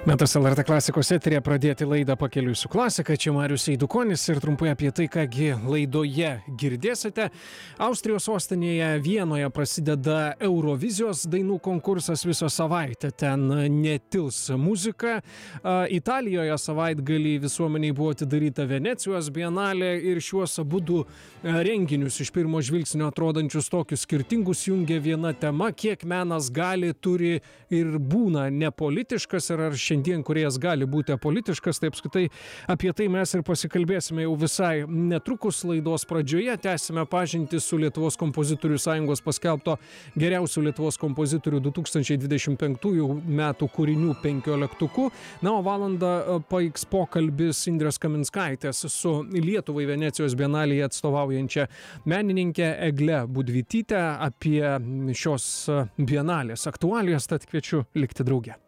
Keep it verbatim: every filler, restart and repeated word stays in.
Metas L R T klasikos eteryje pradėti laidą Pakeliui su klasika. Čia Marius Eidukonis ir trumpai apie tai, kągi laidoje girdėsite. Austrijos sostinėje Vienoje prasideda Eurovizijos dainų konkursas visą savaitę. Ten netils muzika. Italijoje savaitgalį visuomeniai buvo atidaryta Venecijos bienalė ir šiuos abudu renginius iš pirmo žvilgsnio atrodančius tokius skirtingus jungia viena tema, kiek menas gali, turi ir būna nepolitiškas ir ar šiandien kūrėjas gali būti apolitiškas, tai apskritai apie tai mes ir pasikalbėsime jau visai netrukus laidos pradžioje. Tęsime pažintį su Lietuvos kompozitorių sąjungos paskelbto geriausių Lietuvos kompozitorių du tūkstančiai dvidešimt penktųjų metų kūrinių penkioliktuku. Na, o valandą paiks pokalbis Indrės Kaminskaitės su Lietuvai Venecijos bienalėje atstovaujančia menininkė Egle Budvytyte apie šios bienalės aktualijas, tad kviečiu likti drauge.